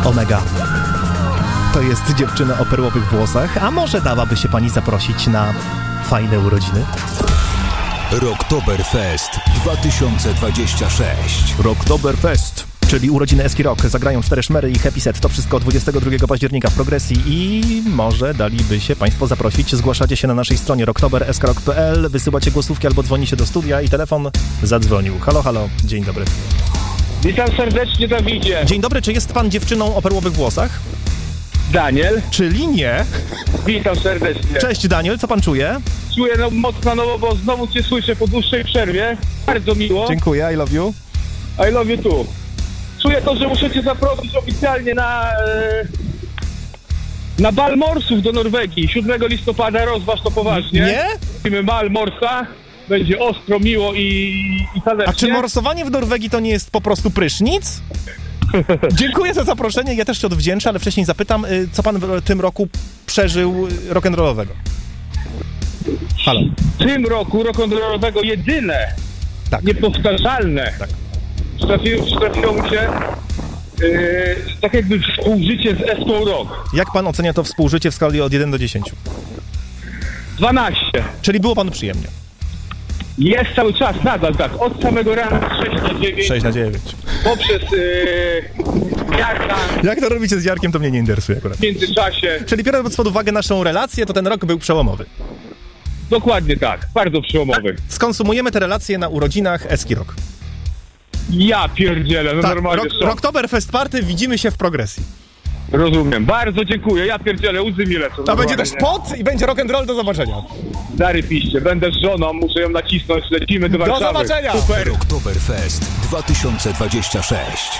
Omega. To jest dziewczyna o perłowych włosach, a może dałaby się pani zaprosić na fajne urodziny? Rocktoberfest 2026. Rocktoberfest, czyli urodziny Eski Rock. Zagrają 4 szmery i Happy Set. To wszystko 22 października w Progresji i może daliby się państwo zaprosić. Zgłaszacie się na naszej stronie rocktober.sk.pl, wysyłacie głosówki albo dzwonicie do studia i telefon zadzwonił. Halo, halo, dzień dobry. Witam serdecznie, Dawidzie. Dzień dobry, czy jest pan dziewczyną o perłowych włosach? Daniel. Czyli nie. Witam serdecznie. Cześć Daniel, co pan czuje? Czuję mocno nowo, bo znowu cię słyszę po dłuższej przerwie. Bardzo miło. Dziękuję, I love you. I love you too. Czuję to, że muszę cię zaprosić oficjalnie na bal morsów do Norwegii. 7 listopada, rozważ to poważnie. Nie? Robimy bal morsa. Będzie ostro, miło i talercznie. A czy morsowanie w Norwegii to nie jest po prostu prysznic? Dziękuję za zaproszenie, ja też się odwdzięczę, ale wcześniej zapytam, co pan w tym roku przeżył rock'n'rollowego? Halo. W tym roku rock'n'rollowego jedyne, Tak. niepowtarzalne, Tak. Przytrafiło mi się tak jakby współżycie z Eską Rock. Jak pan ocenia to współżycie w skali od 1 do 10? 12. Czyli było panu przyjemnie? Jest cały czas, nadal tak, od samego rana 6 na 9. 6 na 9. Poprzez Jarka Jak to robicie z Jarkiem, to mnie nie interesuje akurat. w międzyczasie. Czyli biorąc pod uwagę naszą relację, to ten rok był przełomowy. Dokładnie tak, bardzo przełomowy. Skonsumujemy te relacje na urodzinach Eski Rock. Ja pierdzielę, no Tak, normalnie są. Rocktoberfest Party, widzimy się w Progresji. Rozumiem, bardzo dziękuję, ja pierdzielę, łzy mi lecą. To będzie normalnie. też spot i będzie rock'n'roll, do zobaczenia. Dary piście, będę z żoną, muszę ją nacisnąć, lecimy do Warszawy. zobaczenia. Super. Rocktoberfest 2026.